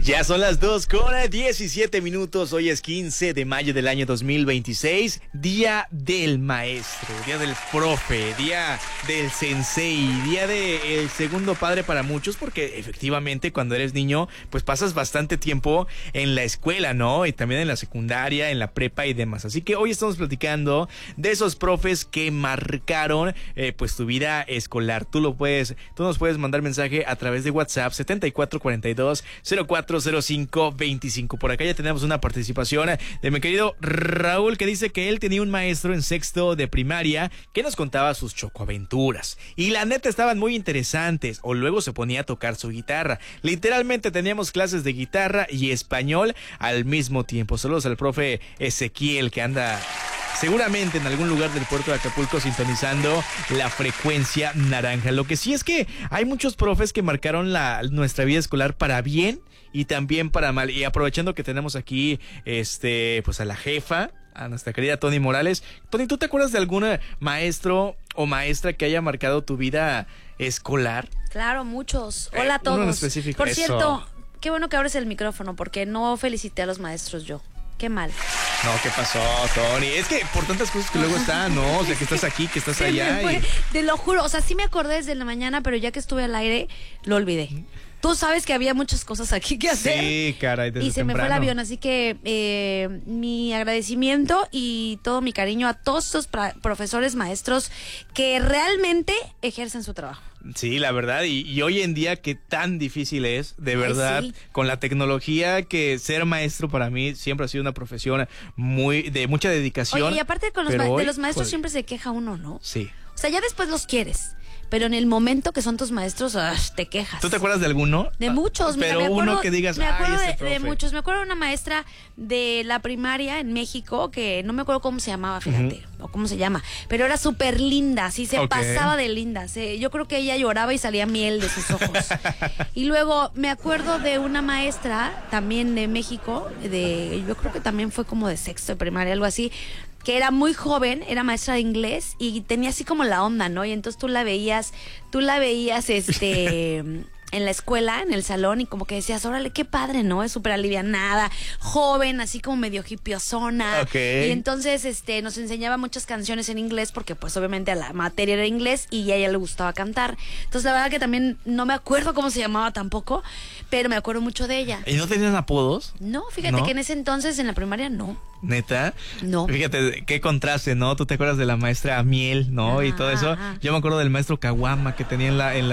Ya son las 2:17. Hoy es 15 de mayo del año 2026. Día del maestro, día del profe, día del sensei, día del segundo padre para muchos, porque efectivamente cuando eres niño, pues pasas bastante tiempo en la escuela, ¿no? Y también en la secundaria, en la prepa y demás. Así que hoy estamos platicando de esos profes que marcaron pues tu vida escolar. Tú nos puedes mandar mensaje a través de WhatsApp 7442-040525. Por acá ya tenemos una participación de mi querido Raúl, que dice que él tenía un maestro en sexto de primaria que nos contaba sus chocoaventuras. Y la neta estaban muy interesantes. O luego se ponía a tocar su guitarra. Literalmente teníamos clases de guitarra y español al mismo tiempo. Saludos al profe Ezequiel, que anda seguramente en algún lugar del puerto de Acapulco sintonizando la frecuencia naranja. Lo que sí es que hay muchos profes que marcaron nuestra vida escolar para bien y también para mal. Y aprovechando que tenemos aquí pues a la jefa, a nuestra querida Tony Morales. Tony, ¿tú te acuerdas de algún maestro o maestra que haya marcado tu vida escolar? Claro, muchos. Hola a todos. Uno en específico. Por cierto, qué bueno que abres el micrófono, porque no felicité a los maestros yo. Qué mal. No, ¿qué pasó, Tony? Es que por tantas cosas que luego están, ¿no? O sea, que estás aquí, que estás allá. Te lo juro, o sea, sí me acordé desde la mañana, pero ya que estuve al aire, lo olvidé. Tú sabes que había muchas cosas aquí que hacer. Sí, caray, desde y se temprano. me fue el avión, así que mi agradecimiento y todo mi cariño a todos estos profesores, maestros que realmente ejercen su trabajo. Sí, la verdad, y hoy en día que tan difícil es, de verdad, sí. Con la tecnología, que ser maestro para mí siempre ha sido una profesión de mucha dedicación. Oye, y aparte de los maestros siempre se queja uno, ¿no? Sí. O sea, ya después los quieres, pero en el momento que son tus maestros, te quejas. ¿Tú te acuerdas de alguno? De muchos. Pero me acuerdo, uno que digas, me acuerdo de muchos. Me acuerdo de una maestra de la primaria en México, que no me acuerdo cómo se llamaba, fíjate, o cómo se llama, pero era súper linda, sí, se pasaba de linda. Yo creo que ella lloraba y salía miel de sus ojos. Y luego me acuerdo de una maestra también de México, yo creo que también fue como de sexto de primaria, algo así, que era muy joven, era maestra de inglés y tenía así como la onda, ¿no? Y entonces tú la veías en la escuela, en el salón, y como que decías, órale, qué padre, ¿no? Es súper alivianada, joven, así como medio hippiosona. Okay. Y entonces nos enseñaba muchas canciones en inglés, porque pues obviamente a la materia era inglés y a ella le gustaba cantar. Entonces la verdad que también no me acuerdo cómo se llamaba tampoco, pero me acuerdo mucho de ella. ¿Y no tenían apodos? No, fíjate que en ese entonces en la primaria no. ¿Neta? No. Fíjate, qué contraste, ¿no? Tú te acuerdas de la maestra Miel, ¿no? Y todo eso. Yo me acuerdo del maestro Caguama que tenía en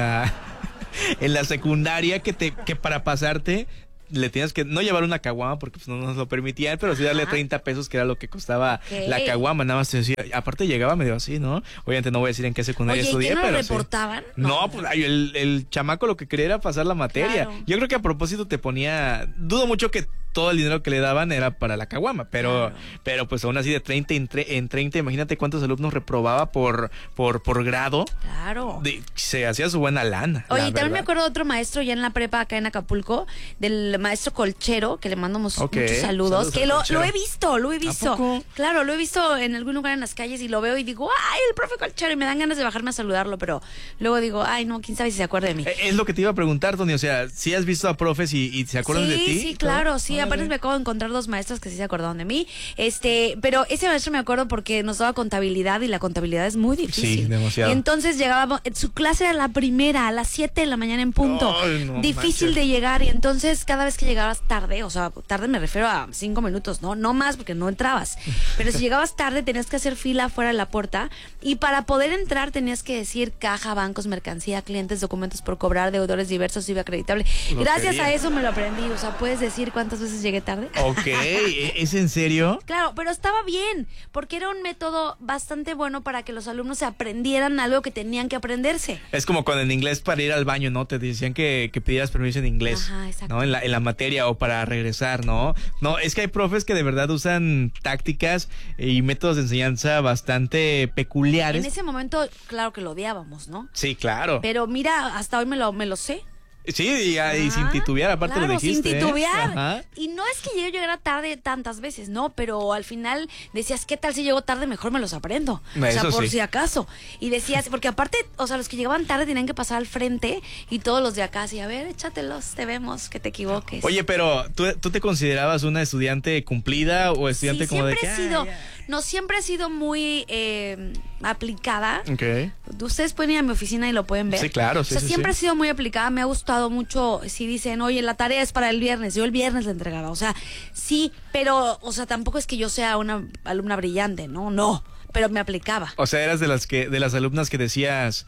la secundaria, que para pasarte le tienes que no llevar una caguama porque pues no nos lo permitían, pero sí darle 30 pesos, que era lo que costaba la caguama. Nada más te decía, aparte llegaba medio así, ¿no? Obviamente no voy a decir en qué secundaria estudié, ¿y qué no pero lo reportaban? Sí. No, pues el chamaco lo que quería era pasar la materia. Claro. Yo creo que a propósito te ponía, dudo mucho que todo el dinero que le daban era para la caguama, pero pues aún así de 30 en 30, imagínate cuántos alumnos reprobaba por grado. Claro. Se hacía su buena lana. Oye, y también me acuerdo de otro maestro ya en la prepa acá en Acapulco, del maestro Colchero, que le mandamos muchos saludos, que lo he visto. ¿A poco? Claro, lo he visto en algún lugar en las calles y lo veo y digo, ¡ay, el profe Colchero! Y me dan ganas de bajarme a saludarlo, pero luego digo, ¡ay, no, quién sabe si se acuerda de mí! Es lo que te iba a preguntar, Tony, o sea, ¿sí has visto a profes y se acuerdan de ti? Sí, claro, sí, apenas me acabo de encontrar dos maestros que sí se acordaron de mí, pero ese maestro me acuerdo porque nos daba contabilidad y la contabilidad es muy difícil. Sí, demasiado. Y entonces llegábamos, su clase era la primera, a las 7 de la mañana en punto. Ay, no difícil manches. de llegar, y entonces cada vez que llegabas tarde, o sea, tarde me refiero a 5 minutos, no más porque no entrabas, pero si llegabas tarde tenías que hacer fila fuera de la puerta, y para poder entrar tenías que decir caja, bancos, mercancía, clientes, documentos por cobrar, deudores diversos, IVA acreditable. Gracias a eso me lo aprendí, o sea, ¿puedes decir cuántas veces llegué tarde? Ok, ¿es en serio? Claro, pero estaba bien, porque era un método bastante bueno para que los alumnos se aprendieran algo que tenían que aprenderse. Es como cuando en inglés para ir al baño, ¿no? Te decían que pidieras permiso en inglés. Ajá, exacto. ¿No? En la materia, o para regresar, ¿no? No, es que hay profes que de verdad usan tácticas y métodos de enseñanza bastante peculiares. En ese momento, claro que lo odiábamos, ¿no? Sí, claro. Pero mira, hasta hoy me lo sé. Sí, y sin titubear, aparte claro, lo dijiste. sin titubear. Ajá. Y no es que yo llegara tarde tantas veces, no, pero al final decías, ¿qué tal si llego tarde? Mejor me los aprendo. O sea, Eso por sí. si acaso. Y decías, porque aparte, o sea, los que llegaban tarde tenían que pasar al frente y todos los de acá, así, a ver, échatelos, te vemos, que te equivoques. Oye, pero ¿tú te considerabas una estudiante cumplida o estudiante sí, como de siempre que... he sido, no, siempre he sido muy aplicada. Ok. Ustedes pueden ir a mi oficina y lo pueden ver. Sí, claro, sí, O sea, sí, siempre sí. he sido muy aplicada, me ha gustado mucho. Si dicen, oye, la tarea es para el viernes, yo el viernes la entregaba. O sea, sí, pero, o sea, tampoco es que yo sea una alumna brillante, no, pero me aplicaba. O sea, eras de las alumnas que decías,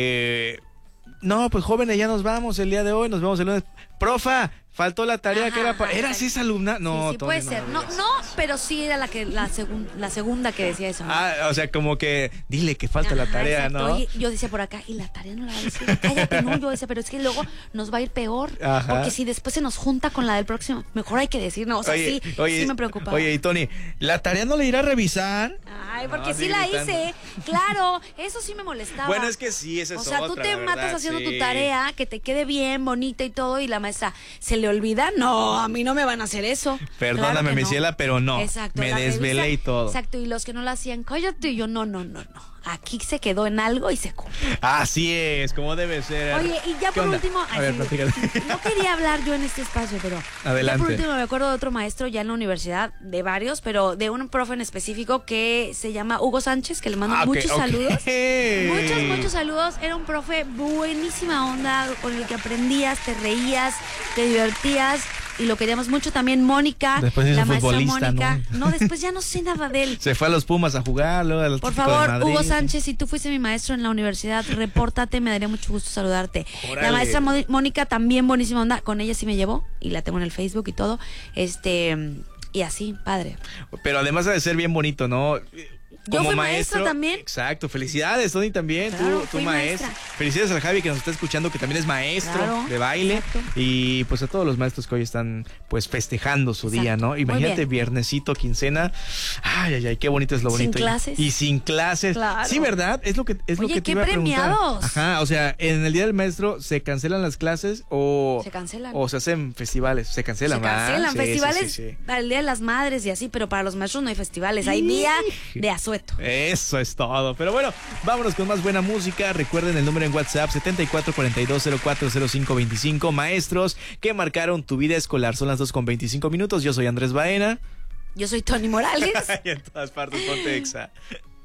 no, pues jóvenes, ya nos vamos el día de hoy, nos vemos el lunes. Profa, faltó la tarea que era para... ¿Eras esa alumna? No, sí, Tony, puede no ser. me No, digas. no, pero sí era la segunda que decía eso, ¿no? Ah, o sea, como que dile que falta la Ajá, tarea, exacto. ¿no? Oye, yo decía por acá, y la tarea no la va a decir. Cállate, no, yo decía, pero es que luego nos va a ir peor. Ajá. Porque si después se nos junta con la del próximo, mejor hay que decir, no, o sea, sí me preocupaba. Oye, y Tony, ¿la tarea no la irá a revisar? Ay, porque No, sí sí, la gritando. hice, claro, eso sí me molestaba. Bueno, es que sí, esa es O sea, otra, tú te la matas verdad, haciendo sí. tu tarea, que te quede bien, bonita y todo, y la maestra, ¿se le olvida? No, a mí no me van a hacer eso. Perdóname, Claro que mi no. ciela, pero no. Exacto. Me la desvelé revisa- y todo. Exacto, y los que no lo hacían, cállate, y yo, no. Aquí se quedó en algo y se cumple. Así es, como debe ser. Oye, y ya ¿Qué por onda? último, A ver, así, platícate. no quería hablar yo en este espacio, pero Adelante. ya por último me acuerdo de otro maestro ya en la universidad, de varios, pero de un profe en específico que se llama Hugo Sánchez, que le mando Ah, ok, muchos ok. saludos. Muchos saludos. Era un profe buenísima onda, con el que aprendías, te reías, te divertías. Y lo queríamos mucho también. Mónica, Después hizo la maestra futbolista, Mónica. ¿no? No, después ya no sé nada de él. Se fue a los Pumas a jugar, luego al Por Atlético de favor, Madrid. Hugo Sánchez, si tú fuiste mi maestro en la universidad, repórtate, me daría mucho gusto saludarte. Órale. La maestra Mónica también buenísima onda, con ella sí me llevó y la tengo en el Facebook y todo. Y así, padre. Pero además de ser bien bonito, ¿no? Yo fui maestra también. Exacto, felicidades, Tony, también. Claro, tú fui maestra. maestra. Felicidades al Javi que nos está escuchando, que también es maestro Claro, de baile. exacto. Y pues a todos los maestros que hoy están pues festejando su Exacto, día, ¿no? muy Imagínate, bien. viernesito, quincena. Ay, qué bonito es lo Sin bonito. clases. Y sin clases. Claro. Sí, ¿verdad? Es lo que te Oye, qué iba a preguntar. premiados. Ajá, o sea, en el Día del Maestro, ¿se cancelan las clases o Se cancelan. o se hacen festivales? Se cancelan, Se ¿verdad? cancelan Sí, festivales sí, sí, sí. para el Día de las Madres y así, pero para los maestros no hay festivales, hay día de asueto. Eso es todo. Pero bueno, vámonos con más buena música. Recuerden el número en WhatsApp 7442040525. Maestros que marcaron tu vida escolar. Son las 2:25. Yo soy Andrés Baena. Yo soy Tony Morales. Y en todas partes, ponte Exa.